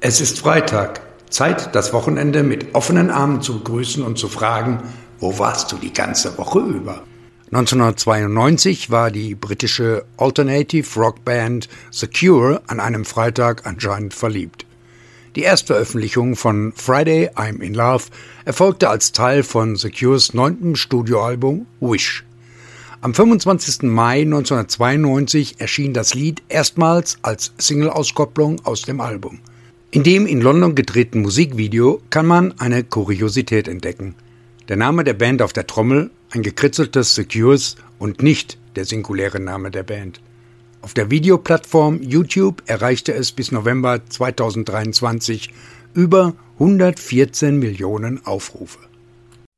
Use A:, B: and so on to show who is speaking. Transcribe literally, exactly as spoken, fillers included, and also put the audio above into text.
A: Es ist Freitag, Zeit, das Wochenende mit offenen Armen zu begrüßen und zu fragen, wo warst du die ganze Woche über? neunzehnhundertzweiundneunzig war die britische Alternative Rock Band The Cure an einem Freitag anscheinend verliebt. Die Erstveröffentlichung von Friday I'm in Love erfolgte als Teil von The Cures neuntem Studioalbum Wish. Am fünfundzwanzigsten Mai neunzehnhundertzweiundneunzig erschien das Lied erstmals als Single-Auskopplung aus dem Album. In dem in London gedrehten Musikvideo kann man eine Kuriosität entdecken. Der Name der Band auf der Trommel, ein gekritzeltes The Cures und nicht der singuläre Name der Band. Auf der Videoplattform YouTube erreichte es bis November zweitausenddreiundzwanzig über hundertvierzehn Millionen Aufrufe.